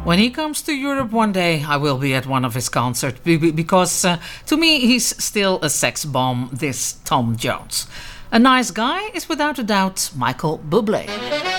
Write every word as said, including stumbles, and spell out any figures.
When he comes to Europe one day, I will be at one of his concerts because uh, to me he's still a sex bomb, this Tom Jones. A nice guy is without a doubt Michael Bublé.